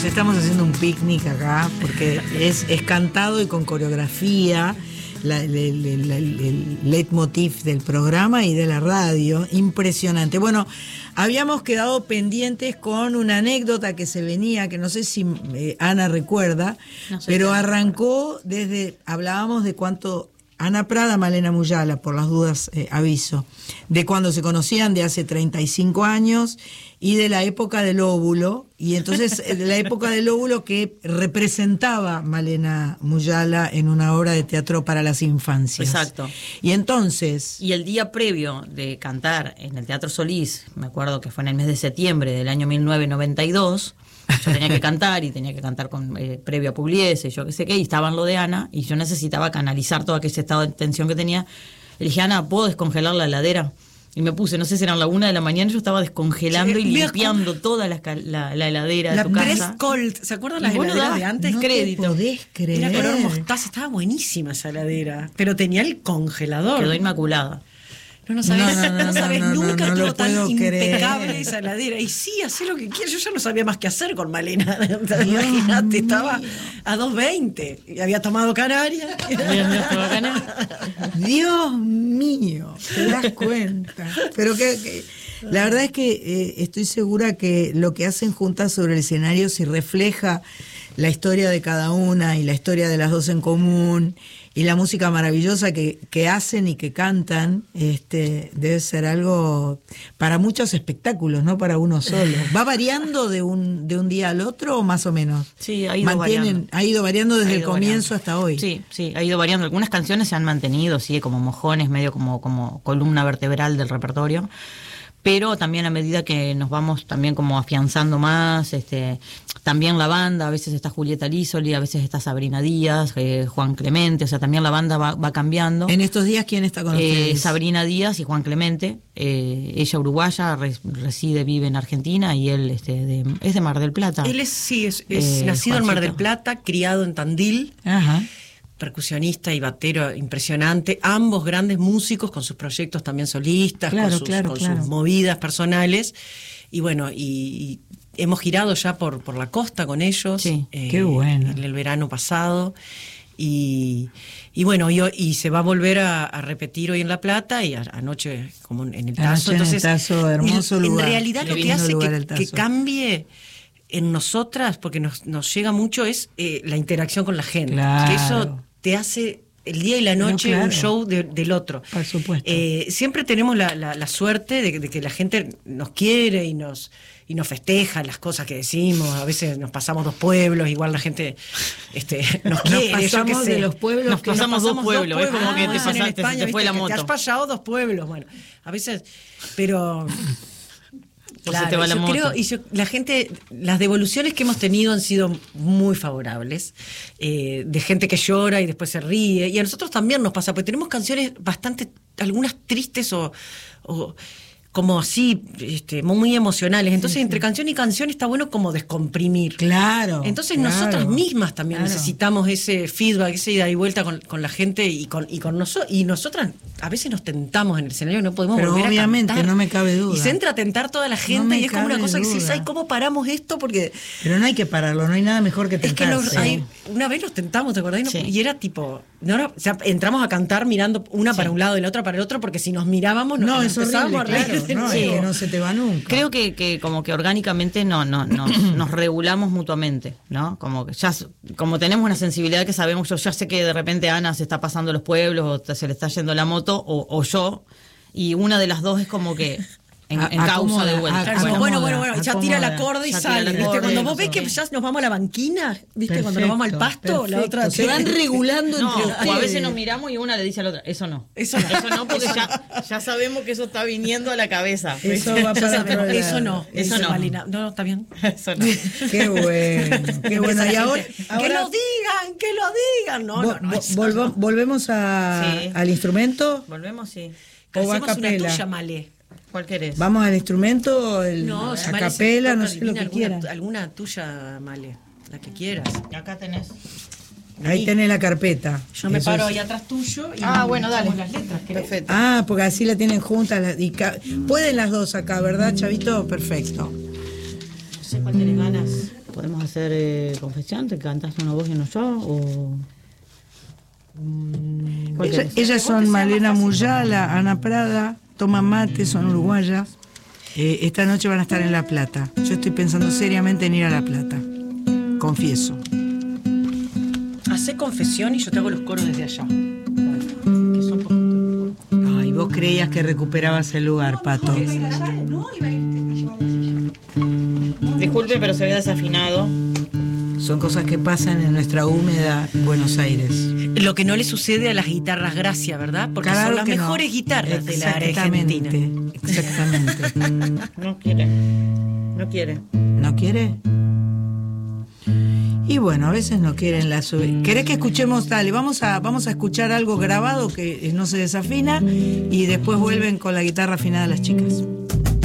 estamos haciendo un picnic acá, porque es cantado y con coreografía, el leitmotiv del programa y de la radio. Impresionante. Bueno, habíamos quedado pendientes con una anécdota que se venía, que no sé si Ana recuerda, no sé, pero arrancó hablábamos de cuánto... Ana Prada, Malena Muyala, por las dudas aviso, de cuando se conocían, de hace 35 años, y de la época del óvulo, y entonces de la época del óvulo que representaba Malena Muyala en una obra de teatro para las infancias. Exacto. Y entonces... Y el día previo de cantar en el Teatro Solís, me acuerdo que fue en el mes de septiembre del año 1992... Yo tenía que cantar y tenía que cantar con previo a Pugliese, yo qué sé qué, y estaba en lo de Ana, y yo necesitaba canalizar todo aquel estado de tensión que tenía. Le dije, Ana, ¿puedo descongelar la heladera? Y me puse, no sé si eran la 1 de la mañana, yo estaba descongelando y limpiando toda la heladera de tu casa. La Press Cold, ¿se acuerdan las heladeras de antes? No crédito. Te podés creer. Era color mostaza, estaba buenísima esa heladera, pero tenía el congelador. Quedó inmaculada. No sabes, nunca estuvo tan impecable creer. esa heladera. Y sí, hacé lo que quieras. Yo ya no sabía más qué hacer con Malena. Imagínate, estaba a 2.20 y había tomado Canaria. Dios mío, te das cuenta. Pero que la verdad es que estoy segura que lo que hacen juntas sobre el escenario, si refleja la historia de cada una y la historia de las dos en común y la música maravillosa que hacen y que cantan, debe ser algo para muchos espectáculos, no para uno solo. ¿Va variando de un día al otro o más o menos? Sí, ha ido variando. Ha ido variando desde el comienzo hasta hoy. Sí, ha ido variando. Algunas canciones se han mantenido, sí, como mojones, medio como columna vertebral del repertorio. Pero también a medida que nos vamos también como afianzando más, también la banda, a veces está Julieta Lissoli, a veces está Sabrina Díaz, Juan Clemente, o sea, también la banda va cambiando. En estos días, ¿quién está con ustedes? Sabrina Díaz y Juan Clemente, ella uruguaya, vive en Argentina y él es de Mar del Plata. Él es nacido en Mar del Plata, criado en Tandil. Ajá. Percusionista y batero impresionante, ambos grandes músicos con sus proyectos también solistas, con sus movidas personales, y bueno, y hemos girado ya por la costa con ellos, sí, qué bueno. En el verano pasado, y bueno, y se va a volver a repetir hoy en La Plata, y anoche como en el Tazo. Entonces, en el Tazo, hermoso lugar. En realidad lo que hace que cambie en nosotras, porque nos llega mucho, es la interacción con la gente. Claro. Que eso te hace el día y la noche un show del otro. Por supuesto. Siempre tenemos la suerte de que la gente nos quiere y nos festeja las cosas que decimos. A veces nos pasamos 2 pueblos, igual la gente nos quiere. Nos pasamos de los pueblos. Nos pasamos 2 pueblos. Es como que te pasaste, en España, te fue la moto. Te has pasado 2 pueblos. Bueno, a veces, pero... Claro, la gente, las devoluciones que hemos tenido han sido muy favorables, de gente que llora y después se ríe, y a nosotros también nos pasa, porque tenemos canciones bastante, algunas tristes o como así, muy emocionales. Entonces, entre canción y canción está bueno como descomprimir. Claro. Entonces, nosotras mismas también necesitamos ese feedback, esa ida y vuelta con la gente y con nosotros. Y nosotras a veces nos tentamos en el escenario, no podemos volver a cantar. Pero obviamente, no me cabe duda. Y se entra a tentar toda la gente y es como una cosa que dices, ay, ¿cómo paramos esto? Porque... Pero no hay que pararlo, no hay nada mejor que tentarse. Es que una vez nos tentamos, ¿te acordás? Sí. Y era tipo... o sea, entramos a cantar mirando una para un lado y la otra para el otro, porque si nos mirábamos nos empezábamos a reír. No, sí. Que no se te va nunca. Creo que como que orgánicamente nos regulamos mutuamente, ¿no? Como tenemos una sensibilidad que sabemos, yo ya sé que de repente Ana se está pasando los pueblos o se le está yendo la moto o yo, y una de las dos es como que en causa de vuelta. Bueno, ya tira la corda y sale. ¿Viste? Cuando vos ves que ya nos vamos a la banquina, ¿viste? Perfecto, cuando nos vamos al pasto, la otra se van regulando entre ustedes. O a veces nos miramos y una le dice a la otra, eso no, porque ya sabemos que eso está viniendo a la cabeza. Eso va para eso no. Malina. No, está bien. Eso no. Qué bueno. Y ahora que lo digan. Volvemos al instrumento. Volvemos, sí. O a capela. Tuya, Malé. ¿Cuál querés? ¿Vamos al instrumento? A capela, no sé lo que quieras. Alguna tuya, Male, la que quieras. Acá tenés. Ahí tenés la carpeta. Yo me paro ahí atrás tuyo y bueno, dale. las letras. Perfecto. Porque así la tienen juntas. Pueden las dos acá, ¿verdad, Chavito? Perfecto. sé cuál tenés ganas. ¿Podemos hacer confesión? ¿Te cantas una voz y uno yo? ¿O...? Ellas son Malena Muyala, Ana Prada, toman mate, son uruguayas. Esta noche van a estar en La Plata. Yo estoy pensando seriamente en ir a La Plata. Confieso. Hacé confesión y yo te hago los coros desde allá. Ay, vos creías que recuperabas el lugar, Pato. Disculpe, pero se había desafinado. Son cosas que pasan en nuestra húmeda Buenos Aires. Lo que no le sucede a las guitarras Gracia, ¿verdad? Porque Claro son las que no. mejores guitarras de la Argentina. Exactamente. No quiere. No quiere. ¿No quiere? Y bueno, a veces no quieren la subir. ¿Querés que escuchemos? Dale, vamos a escuchar algo grabado que no se desafina y después vuelven con la guitarra afinada las chicas.